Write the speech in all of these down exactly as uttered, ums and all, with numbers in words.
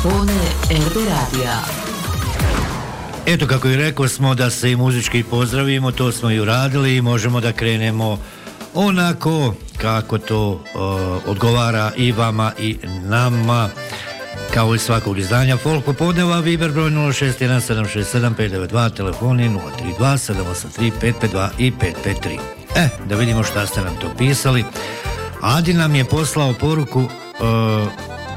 telefone R B Radija. Eto, kako i rekao smo da se i muzički pozdravimo, to smo i uradili i možemo da krenemo onako kako to uh, odgovara i vama i nama, kao i svakog izdanja Folk popodneva. Viber broj nula šest jedan sedam šest sedam pet devet dva, telefoni nula tri dva sedam osam tri pet pet dva i pet pet tri. E, da vidimo šta ste nam to pisali. Adi nam je poslao poruku, uh,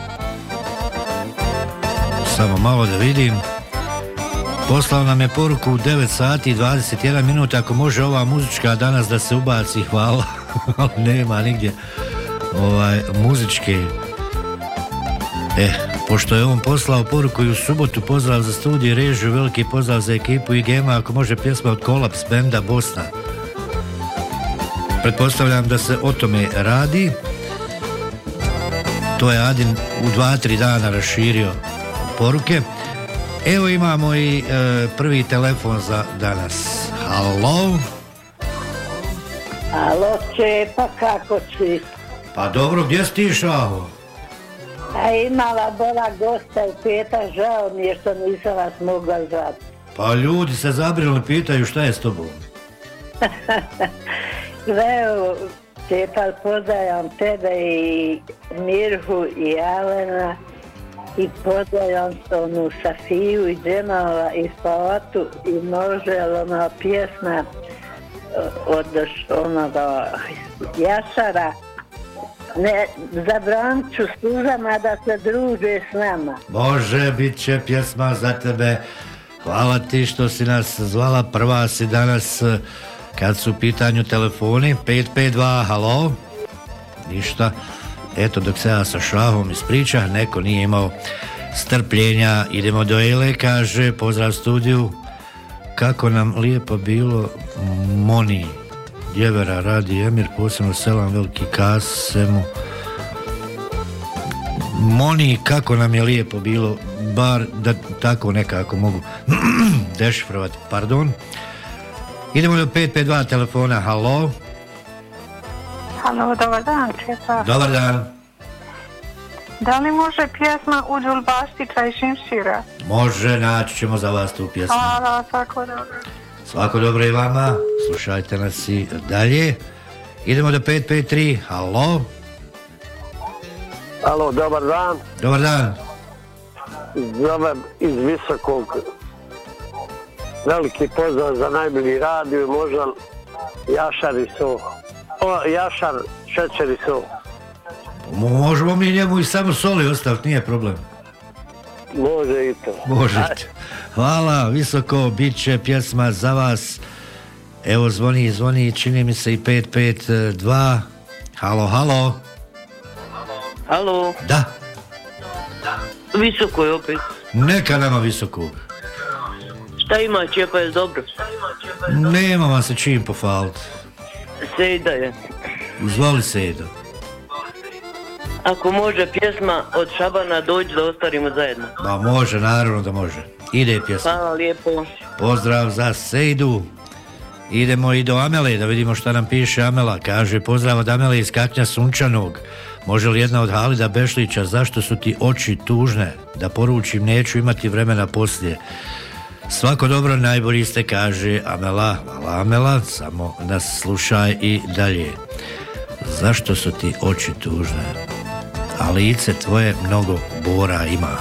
samo malo da vidim, poslao nam je poruku u devet sati i dvadeset jedan minuta, ako može ova muzička danas da se ubaci, hvala. Nema nigdje ovaj, muzičke. E, pošto je on poslao poruku i u subotu, pozdrav za studij, režiju, veliki pozdrav za ekipu I G M-a, ako može pjesma od Kolaps benda Bosna. Pretpostavljam da se o tome radi. To je Adin u dva tri dana raširio poruke. Evo imamo i e, prvi telefon za danas. Halo? Halo, Čepa, kako si? Pa dobro, gdje si ti, Šaho? A imala bila gosta u petak, žao mi je što nisam vas mogla zvati. Pa ljudi se zabrinuli, pitaju šta je s tobom. Evo, Čepa, pozdravljam tebe i Mirhu i Alena i pozdravljam onu Safiju i Džemala i Spavatu i može ona pjesma od onoga Jašara. Ne, zabranit ću stuzama da se druže s nama. Može, bit će pjesma za tebe. Hvala ti što si nas zvala, prva si danas kad su u pitanju telefoni. Pet pet dva, halo? Ništa. Eto, dok se ja sa Šahom ispriča, neko nije imao strpljenja. Idemo do Ele, kaže, pozdrav studiju. Kako nam lijepo bilo, Moni Djevera radi Emir, posebno selam veliki Kasemu. Moni, kako nam je lijepo bilo, bar da tako nekako mogu dešifrovati, pardon. Idemo do pet pet dva telefona, halo? Halo, dobar dan, Čepa. Dobar dan. Da li može pjesma Uđul Baštića i Šimšira? Može, naći ćemo za vas tu pjesmu. Hvala, svako dobro. Svako dobro i vama, slušajte nas i dalje. Idemo do pet pet tri, halo? Halo, dobar dan. Dobar dan. Zovem iz Visokog. Veliki pozdrav za najbolji radio, možda Jašar i so. O, Jašar, šećer i so. Možemo mi njemu i samo soli ostaviti, nije problem. Može i to. Možete. Hvala, Visoko, bit će pjesma za vas. Evo zvoni, zvoni, čini mi se i pet pet dva. Halo, halo. Halo. Da. Visoko je opet. Neka nama Visokog. Šta ima, Čepa, je dobro? Nema vam se čim pofaliti. Sejda je. Izvoli Sejdo. Ako može pjesma od Šabana, dođi da ostarimo zajedno. Ba može, naravno da može. Ide pjesma. Hvala lijepo. Pozdrav za Sejdu. Idemo i do Amele da vidimo šta nam piše Amela. Kaže, pozdrav od Amele iz Kaknja Sunčanog. Može li jedna od Halida Bešlića, zašto su ti oči tužne? Da poručim, neću imati vremena poslije. Svako dobro, najbolji ste, kaže Amela. Hvala Amela, samo nas slušaj i dalje. Zašto su ti oči tužne? A lice tvoje mnogo bora ima.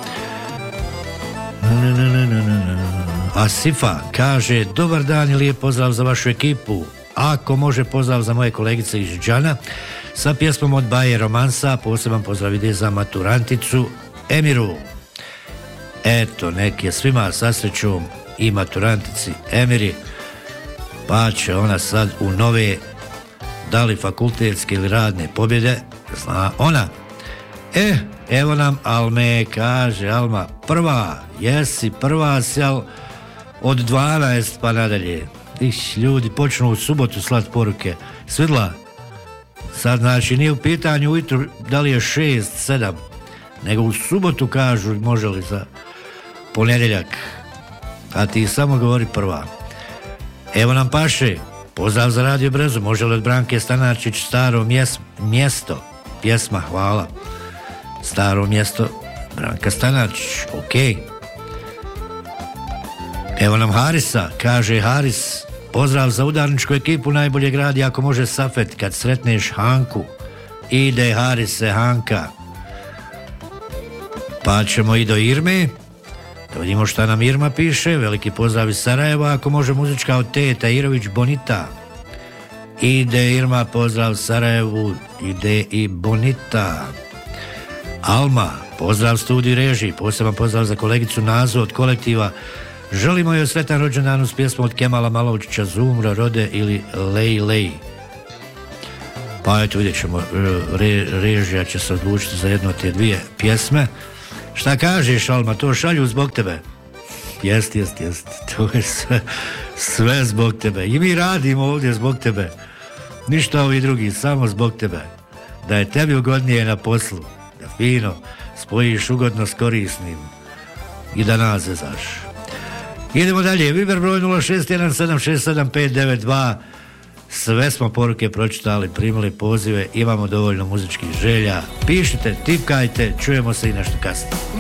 A Sifa kaže, dobar dan i lijep pozdrav za vašu ekipu. Ako može, pozdrav za moje kolegice iz Džana sa pjesmom od Baje Romansa. Poseban pozdrav ide za maturanticu Emiru. Eto, nek je svima sa srećom i maturantici Emiri, pa će ona sad u nove, da li fakultetske ili radne pobjede, zna ona. E, evo nam Alme, kaže Alma, prva, jesi prva si, al od dvanaest pa nadalje. Iš, ljudi počnu u subotu slat poruke. Svidla, sad znači nije u pitanju ujutru da li je šest, sedam, nego u subotu kažu može li za ponedjeljak, a ti samo govori prva. Evo nam paše, pozdrav za Radio Brzo, može li od Branke Stanarčić Staro mjes, mjesto, pjesma, hvala. Staro mjesto, Branka Stanačić, ok. Evo nam Harisa, kaže Haris, pozdrav za udarničku ekipu najboljeg radija, ako može Safet, kad sretneš Hanku. Ide Harise, Hanka. Pa ćemo i do Irme. Da vidimo šta nam Irma piše. Veliki pozdrav iz Sarajeva, ako može muzička od Teta Irović Bonita. Ide Irma, pozdrav Sarajevu, ide i Bonita. Alma, pozdrav studiju režiji, poseban pozdrav za kolegicu Nazu od kolektiva. Želimo joj sretan rođendan uz pjesmu od Kemala Malovčića, Zumra, Rode ili Lej Lej. Pa eto, vidjet ćemo, re, režija će se odlučiti za jednu od te dvije pjesme. Šta kažeš, Alma, to šalju zbog tebe? Jest, jest, jest, to je sve, sve zbog tebe. I mi radimo ovdje zbog tebe. Ništa ovi drugi, samo zbog tebe. Da je tebi ugodnije na poslu, da fino spojiš ugodno s korisnim i da nas zezaš. Idemo dalje, Viber broj nula šest jedan sedam šest sedam pet devet dva. Sve smo poruke pročitali, primili pozive, imamo dovoljno muzičkih želja. Pišite, tipkajte, čujemo se i nešto kasnije.